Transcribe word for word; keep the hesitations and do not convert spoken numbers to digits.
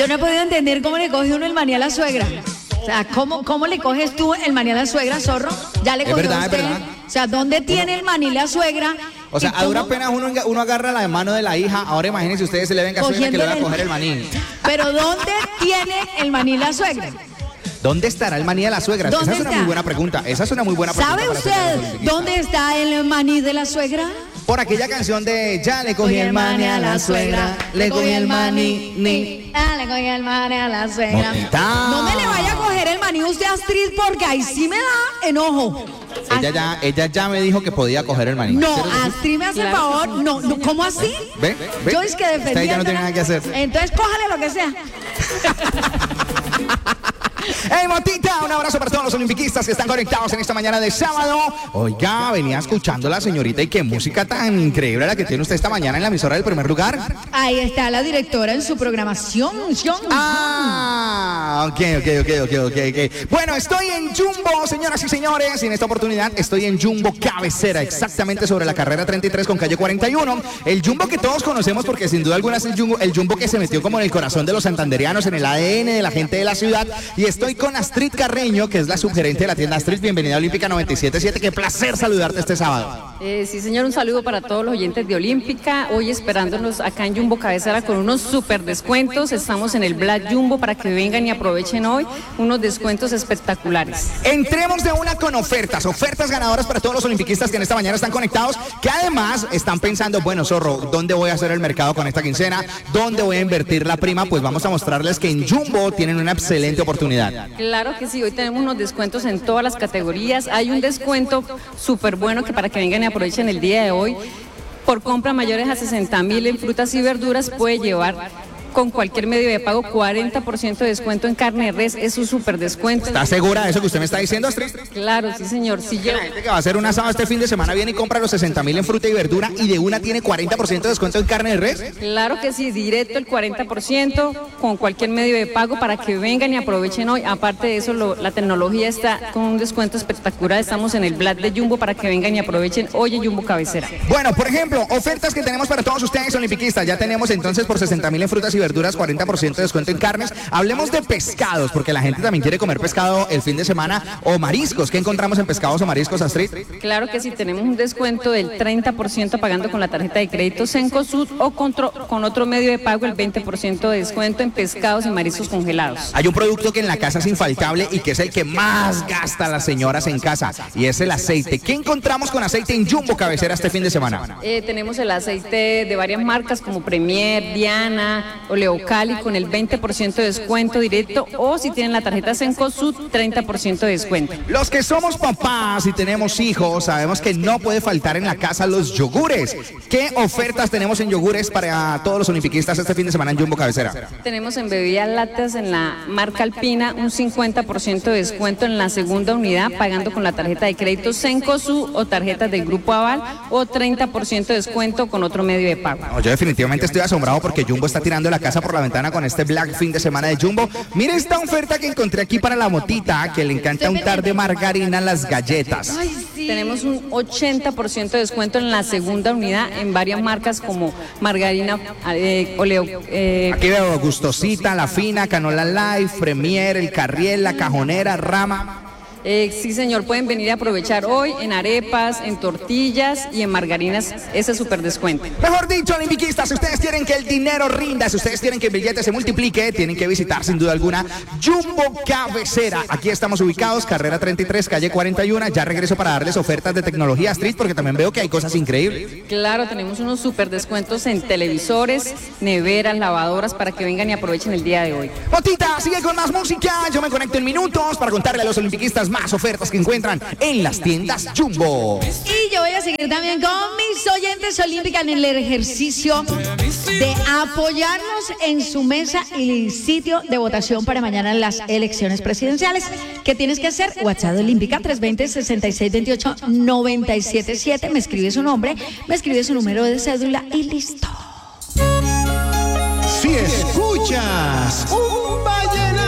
Yo no he podido entender cómo le coge uno el maní a la suegra. O sea, ¿cómo, cómo le coges tú el maní a la suegra, zorro? Ya le cogió Es verdad, usted. es verdad. O sea, ¿dónde tiene el maní la suegra? O sea, a duras penas uno, uno agarra la mano de la hija. Ahora imagínense ustedes se le ven a suegra que le va a coger el maní. Pero ¿dónde tiene el maní la suegra? ¿Dónde estará el maní de la suegra? Esa es una está? muy buena pregunta. Esa es una muy buena pregunta. ¿Sabe usted dónde está el maní de la suegra? Por aquella canción de ya le cogí el maní a la suegra, le cogí el maní, ni. Ah, le cogí el maní a la suegra. Motita. No me le vaya a coger el maní usted, Astrid, porque ahí sí me da enojo. Ella ya, ella ya me dijo que podía coger el maní. No, Astrid me hace el favor. No, no, ¿cómo así? ¿Ve? ¿Ve? Yo es que defendiendo. Usted ya no tiene nada que hacer. Entonces cójale lo que sea. ¡Hey, Motita! Un abrazo para todos los olimpiquistas que están conectados en esta mañana de sábado. Oiga, venía escuchando a la señorita y qué música tan increíble la que tiene usted esta mañana en la emisora del primer lugar. Ahí está la directora en su programación. Ah, ok, ok, ok, ok, ok, ok. Bueno, estoy en Jumbo, señoras y señores, y en esta oportunidad estoy en Jumbo Cabecera, exactamente sobre la carrera treinta y tres con calle cuarenta y uno. El Jumbo que todos conocemos porque sin duda alguna es el Jumbo, el Jumbo que se metió como en el corazón de los santanderianos, en el A D N de la gente de la ciudad. Y estoy con Astrid Carreño, que es la subgerente de la tienda. Astrid, bienvenida a Olímpica noventa y siete punto siete. Qué placer saludarte este sábado. Eh, sí, señor, un saludo para todos los oyentes de Olímpica. Hoy esperándonos acá en Jumbo Cabecera con unos super descuentos. Estamos en el Black Jumbo para que vengan y aprovechen hoy unos descuentos espectaculares. Entremos de una con ofertas, ofertas ganadoras para todos los olimpiquistas que en esta mañana están conectados, que además están pensando, bueno, zorro, ¿dónde voy a hacer el mercado con esta quincena? ¿Dónde voy a invertir la prima? Pues vamos a mostrarles que en Jumbo tienen una excelente oportunidad. Claro que sí, hoy tenemos unos descuentos en todas las categorías. Hay un descuento súper bueno que para que vengan y aprovechen el día de hoy. Por compra mayores a sesenta mil en frutas y verduras puede llevar con cualquier medio de pago cuarenta por ciento de descuento en carne de res. Es un súper descuento. ¿Está segura de eso que usted me está diciendo, Astrid? Claro, sí, señor. Si yo... La gente que va a hacer un asado este fin de semana viene y compra los sesenta mil en fruta y verdura y de una tiene cuarenta por ciento de descuento en carne de res. Claro que sí, directo el cuarenta por ciento con cualquier medio de pago para que vengan y aprovechen hoy. Aparte de eso, lo, la tecnología está con un descuento espectacular. Estamos en el Black de Jumbo para que vengan y aprovechen hoy en Jumbo Cabecera. Bueno, por ejemplo, ofertas que tenemos para todos ustedes olimpiquistas. Ya tenemos entonces por sesenta mil en frutas y verduras, cuarenta por ciento de descuento en carnes. Hablemos de pescados, porque la gente también quiere comer pescado el fin de semana, o mariscos. ¿Qué encontramos en pescados o mariscos, Astrid? Claro que sí, tenemos un descuento del treinta por ciento pagando con la tarjeta de crédito Cencosud o con, con otro medio de pago el veinte por ciento de descuento en pescados y mariscos congelados. Hay un producto que en la casa es infaltable y que es el que más gasta las señoras en casa, y es el aceite. ¿Qué encontramos con aceite en Jumbo Cabecera este fin de semana? Eh, tenemos el aceite de varias marcas como Premier, Diana, Oleocali con el veinte por ciento de descuento directo, o si tienen la tarjeta Cencosud, treinta por ciento de descuento. Los que somos papás y tenemos hijos sabemos que no puede faltar en la casa los yogures. ¿Qué ofertas tenemos en yogures para todos los olimpiquistas este fin de semana en Jumbo Cabecera? Tenemos en bebidas lácteas en la marca Alpina un cincuenta por ciento de descuento en la segunda unidad pagando con la tarjeta de crédito Cencosud o tarjetas del Grupo Aval, o treinta por ciento de descuento con otro medio de pago. No, yo definitivamente estoy asombrado porque Jumbo está tirando la casa por la ventana con este Black fin de semana de Jumbo. Mire esta oferta que encontré aquí para la Motita, que le encanta untar de margarina las galletas. Ay, sí. Tenemos un ochenta por ciento de descuento en la segunda unidad en varias marcas como margarina, eh, oleo. Eh, aquí veo Gustosita, La Fina, Canola Life, Premier, El Carriel, La Cajonera, Rama. Eh, sí, señor, pueden venir a aprovechar hoy en arepas, en tortillas y en margarinas ese súper descuento. Mejor dicho, olimpiquistas, si ustedes quieren que el dinero rinda, si ustedes quieren que el billete se multiplique, tienen que visitar sin duda alguna Jumbo Cabecera. Aquí estamos ubicados, carrera treinta y tres, calle cuarenta y uno. Ya regreso para darles ofertas de tecnología, Astrid, porque también veo que hay cosas increíbles. Claro, tenemos unos súper descuentos en televisores, neveras, lavadoras para que vengan y aprovechen el día de hoy. Motita, sigue con más música. Yo me conecto en minutos para contarle a los olimpiquistas más ofertas que encuentran en las tiendas Jumbo. Y yo voy a seguir también con mis oyentes olímpicas en el ejercicio de apoyarnos en su mesa y sitio de votación para mañana en las elecciones presidenciales. ¿Qué tienes que hacer? WhatsApp Olímpica tres dos cero, seis seis dos ocho, nueve siete siete. Me escribe su nombre, me escribe su número de cédula y listo. Si escuchas un vallenato